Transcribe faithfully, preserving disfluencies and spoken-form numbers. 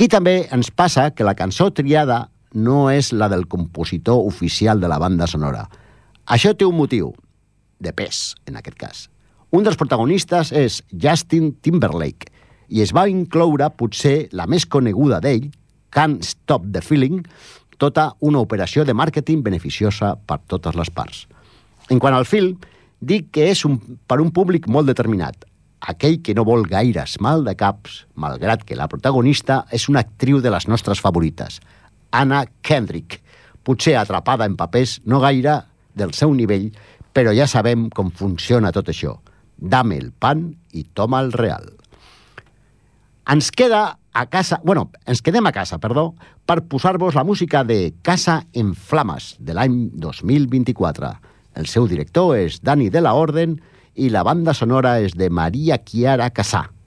Aquí també ens passa que la cançó triada no és la del compositor oficial de la banda sonora. Això té un motiu, de pes, en aquest cas. Un dels protagonistes és Justin Timberlake, i es va incloure potser la més coneguda d'ell, Can't Stop the Feeling, tota una operació de màrqueting beneficiosa per totes les parts. En quant al film, dic que és un, per un públic molt determinat, aquell que no vol gaires mal de caps, malgrat que la protagonista és una actriu de les nostres favorites, Anna Kendrick, potser atrapada en papers no gaire del seu nivell, però ja sabem com funciona tot això. Dame el pan i toma el real. Ens queda a casa, bueno, ens quedem a casa, perdó, per posar-vos la música de Casa en Flames, de l'any dos mil vint-i-quatre. El seu director és Dani de la Orden i la banda sonora és de Maria Chiara Casà.